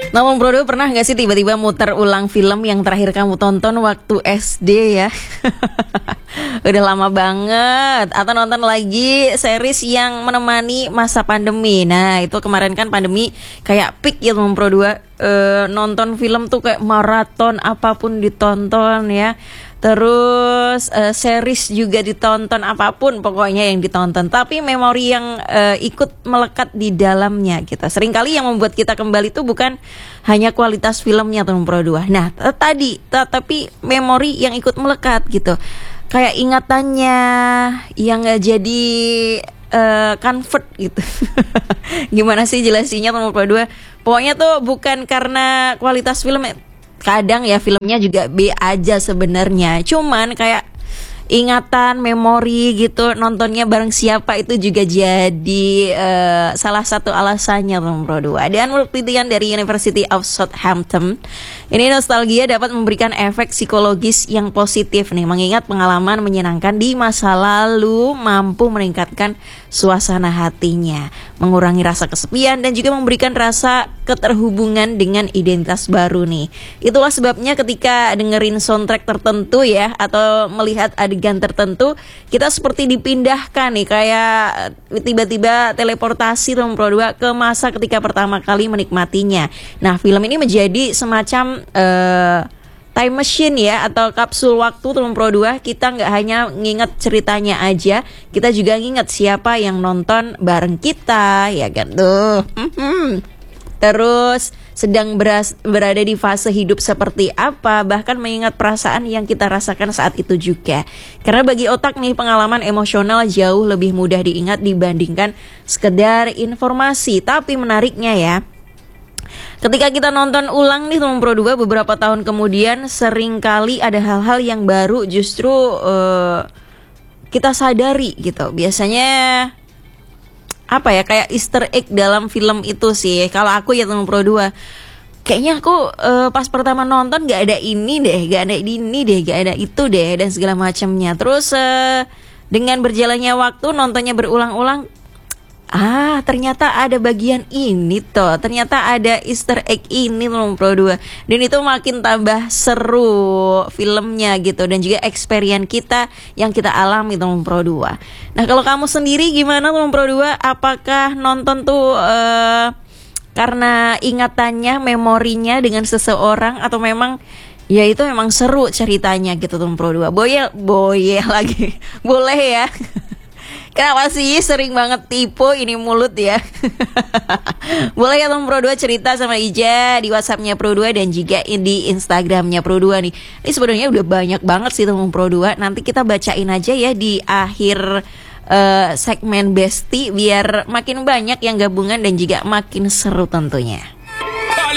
Namun Bro, pernah gak sih tiba-tiba muter ulang film yang terakhir kamu tonton waktu SD ya? Udah lama banget. Atau nonton lagi series yang menemani masa pandemi. Nah itu kemarin kan pandemi kayak peak ya teman Pro 2. Nonton film tuh kayak maraton, apapun ditonton ya. Terus series juga ditonton, apapun pokoknya yang ditonton. Tapi memori yang ikut melekat di dalamnya kita. Seringkali yang membuat kita kembali itu bukan hanya kualitas filmnya teman Pro 2. Nah tapi memori yang ikut melekat gitu. Kayak ingatannya yang jadi convert gitu. Gimana sih jelasinnya teman Pro 2? Pokoknya tuh bukan karena kualitas film. Kadang ya filmnya juga B aja sebenarnya. Cuman kayak ingatan, memori gitu, nontonnya bareng siapa itu juga jadi salah satu alasannya teman Pro 2. Dan menurut penelitian dari University of Southampton, ini nostalgia dapat memberikan efek psikologis yang positif nih. Mengingat pengalaman menyenangkan di masa lalu mampu meningkatkan suasana hatinya, mengurangi rasa kesepian dan juga memberikan rasa keterhubungan dengan identitas baru nih. Itulah sebabnya ketika dengerin soundtrack tertentu ya, atau melihat adegan tertentu, kita seperti dipindahkan nih, kayak tiba-tiba teleportasi teman Pro 2 ke masa ketika pertama kali menikmatinya. Nah film ini menjadi semacam time machine ya, atau kapsul waktu teman Pro 2. Kita nggak hanya nginget ceritanya aja, kita juga nginget siapa yang nonton bareng kita, ya kan tuh. Terus sedang berada di fase hidup seperti apa, bahkan mengingat perasaan yang kita rasakan saat itu juga. Karena bagi otak nih, pengalaman emosional jauh lebih mudah diingat dibandingkan sekedar informasi. Tapi menariknya ya, ketika kita nonton ulang nih teman Pro 2 beberapa tahun kemudian, seringkali ada hal-hal yang baru justru kita sadari gitu. Biasanya apa ya, kayak Easter egg dalam film itu sih. Kalau aku ya teman Pro 2, kayaknya aku pas pertama nonton gak ada ini deh, gak ada ini deh, gak ada itu deh, dan segala macamnya. Terus dengan berjalannya waktu, nontonnya berulang-ulang, ternyata ada bagian ini toh, ternyata ada Easter egg ini teman Pro 2. Dan itu makin tambah seru filmnya gitu, dan juga experience kita yang kita alami teman Pro 2. Nah kalau kamu sendiri gimana teman Pro 2? Apakah nonton tuh karena ingatannya, memorinya dengan seseorang, atau memang ya itu memang seru ceritanya gitu teman Pro 2? Boye lagi boleh ya. Kenapa sih sering banget tipu ini mulut ya? Boleh ya teman Pro 2 cerita sama Ija di WhatsAppnya Pro 2 dan juga di Instagramnya Pro 2 nih. Ini sebenarnya udah banyak banget sih teman Pro 2. Nanti kita bacain aja ya di akhir segmen Besti, biar makin banyak yang gabungan dan juga makin seru tentunya.